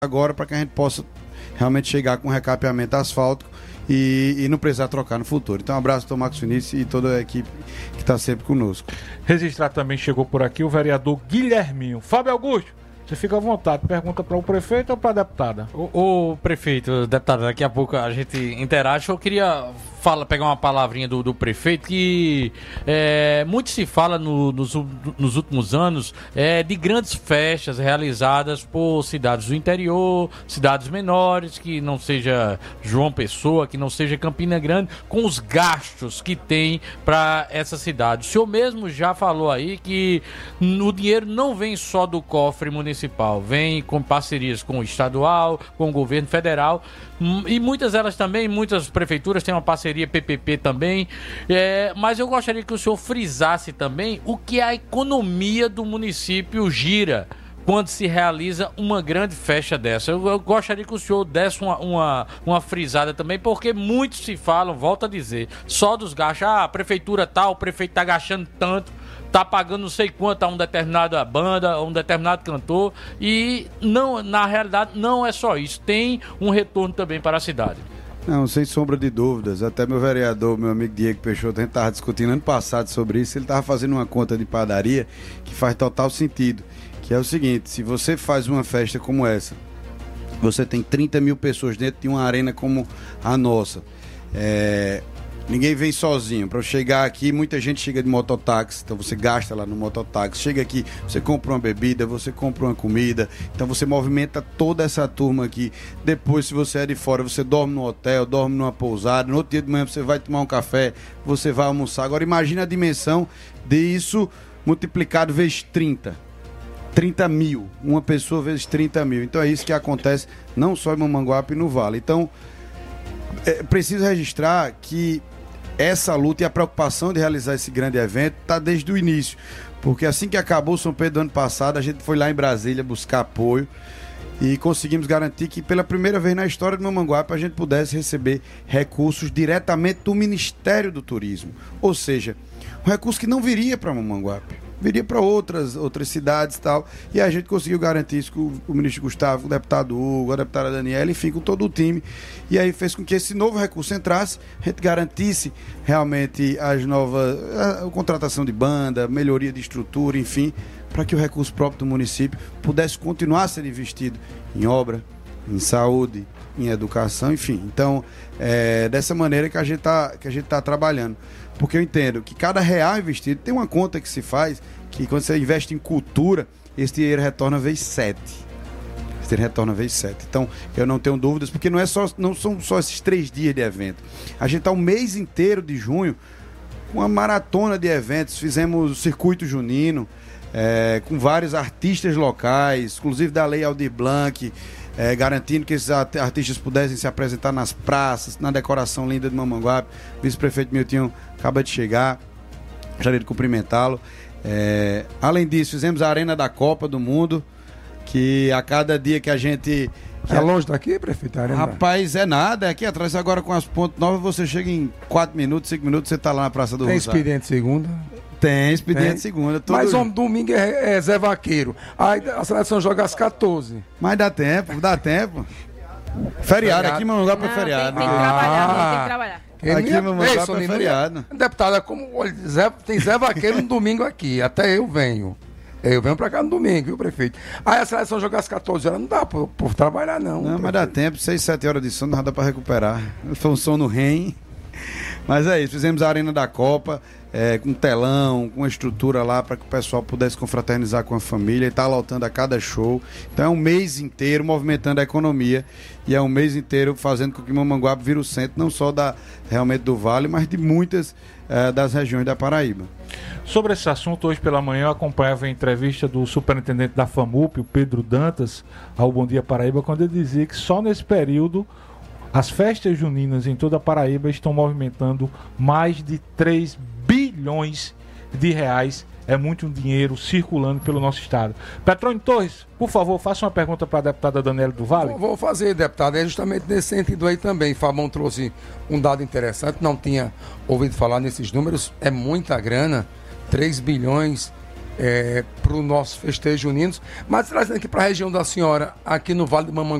agora para que a gente possa realmente chegar com recapeamento asfáltico e não precisar trocar no futuro. Então, um abraço ao Marcos Vinícius e toda a equipe que está sempre conosco. Registrar também chegou por aqui o vereador Guilherminho. Fábio Augusto, você fica à vontade, pergunta para o prefeito ou para a deputada? O prefeito, deputada, daqui a pouco a gente interage. Eu queria pegar uma palavrinha do prefeito, que muito se fala nos últimos anos de grandes festas realizadas por cidades do interior, cidades menores, que não seja João Pessoa, que não seja Campina Grande, com os gastos que tem para essa cidade. O senhor mesmo já falou aí que o dinheiro não vem só do cofre municipal, vem com parcerias com o estadual, com o governo federal, e muitas prefeituras têm uma parceria PPP também, mas eu gostaria que o senhor frisasse também o que a economia do município gira quando se realiza uma grande festa dessa. Eu gostaria que o senhor desse uma frisada também, porque muitos se falam, volto a dizer, só dos gastos. A prefeitura tal, o prefeito está gastando tanto, tá pagando não sei quanto a uma determinada banda, a um determinado cantor, e não, na realidade não é só isso, tem um retorno também para a cidade. Não, sem sombra de dúvidas. Até meu vereador, meu amigo Diego Peixoto, a gente estava discutindo ano passado sobre isso. Ele estava fazendo uma conta de padaria que faz total sentido, que é o seguinte: se você faz uma festa como essa, você tem 30 mil pessoas dentro de uma arena como a nossa, ninguém vem sozinho. Para chegar aqui, muita gente chega de mototáxi, então você gasta lá no mototáxi. Chega aqui, você compra uma bebida, você compra uma comida, então você movimenta toda essa turma aqui. Depois, se você é de fora, você dorme no hotel, dorme numa pousada, no outro dia de manhã você vai tomar um café, você vai almoçar. Agora imagina a dimensão disso multiplicado vezes 30 mil, uma pessoa vezes 30 mil. Então é isso que acontece não só em Mamanguape e no Vale. Então preciso registrar que essa luta e a preocupação de realizar esse grande evento está desde o início, porque assim que acabou o São Pedro do ano passado, a gente foi lá em Brasília buscar apoio e conseguimos garantir que pela primeira vez na história de Mamanguape a gente pudesse receber recursos diretamente do Ministério do Turismo, ou seja, um recurso que não viria para Mamanguape, viria para outras cidades e tal, e a gente conseguiu garantir isso com o ministro Gustavo, o deputado Hugo, a deputada Daniela, enfim, com todo o time, e aí fez com que esse novo recurso entrasse, a gente garantisse realmente a contratação de banda, melhoria de estrutura, enfim, para que o recurso próprio do município pudesse continuar a ser investido em obra, em saúde, em educação, enfim. Então, dessa maneira que a gente tá trabalhando. Porque eu entendo que cada real investido, tem uma conta que se faz, que quando você investe em cultura, esse dinheiro retorna vezes 7. Esse dinheiro retorna vezes 7. Então, eu não tenho dúvidas, porque não são só esses 3 dias de evento. A gente está um mês inteiro de junho, com uma maratona de eventos. Fizemos o Circuito Junino, com vários artistas locais, inclusive da Lei Aldir Blanc, garantindo que esses artistas pudessem se apresentar nas praças, na decoração linda de Mamanguape. O vice-prefeito Miltinho acaba de chegar, gostaria de cumprimentá-lo. Além disso, fizemos a Arena da Copa do Mundo, que a cada dia que a gente... É longe daqui, prefeito? Rapaz, é nada, aqui atrás. Agora com as pontes novas, você chega em 4 minutos, 5 minutos, você está lá na Praça do Rosário. Tem expediente segunda? Tem expediente segunda. Mas domingo é Zé Vaqueiro. Aí a seleção joga às 14. Mas dá tempo. Feriado, aqui em Mamanguape é feriado. Tem que trabalhar. Aqui em Mamanguape é feriado. Deputada, tem Zé Vaqueiro no domingo aqui, até eu venho. Eu venho pra cá no domingo, viu, prefeito? Aí a seleção joga às 14 horas, não dá por trabalhar, não. Não, mas dá tempo, 6, 7 horas de sono, não dá pra recuperar. Foi um sono REM. Mas é isso, fizemos a Arena da Copa, com telão, com estrutura lá para que o pessoal pudesse confraternizar com a família, e está lotando a cada show. Então é um mês inteiro movimentando a economia, e é um mês inteiro fazendo com que Mamanguape vire o centro, não só realmente do Vale, mas de muitas das regiões da Paraíba. Sobre esse assunto, hoje pela manhã eu acompanhava a entrevista do superintendente da FAMUP, o Pedro Dantas, ao Bom Dia Paraíba, quando ele dizia que só nesse período as festas juninas em toda a Paraíba estão movimentando mais de 3 bilhões de reais. É muito dinheiro circulando pelo nosso estado. Petrônio Torres, por favor, faça uma pergunta para a deputada Daniela do Vale. Vou fazer, deputada. É justamente nesse sentido aí também. Fabão trouxe um dado interessante. Não tinha ouvido falar nesses números. É muita grana. 3 bilhões para o nosso festejo juninos, mas trazendo aqui para a região da senhora, aqui no Vale do Mamãe